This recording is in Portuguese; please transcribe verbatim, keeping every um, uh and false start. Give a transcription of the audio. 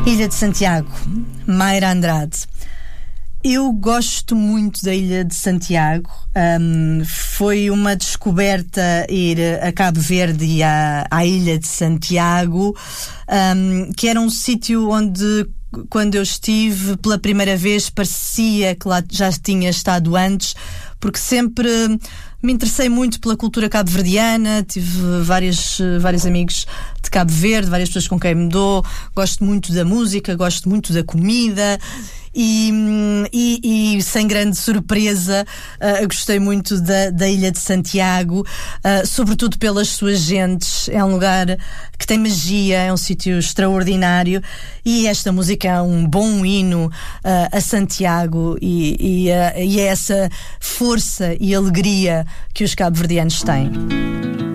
Ilha de Santiago, Mayra Andrade. Eu gosto muito da Ilha de Santiago. Um, foi uma descoberta ir a Cabo Verde e à, à Ilha de Santiago, um, que era um sítio onde, quando eu estive pela primeira vez, parecia que lá já tinha estado antes, porque sempre me interessei muito pela cultura cabo-verdiana. Tive vários, vários amigos de Cabo Verde, várias pessoas com quem me dou. Gosto muito da música, gosto muito da comida. E, e, e sem grande surpresa, uh, gostei muito da, da Ilha de Santiago, uh, sobretudo pelas suas gentes. É um lugar que tem magia, é um sítio extraordinário, e esta música é um bom hino uh, a Santiago, e, e, uh, e é essa força e alegria que os cabo-verdianos têm.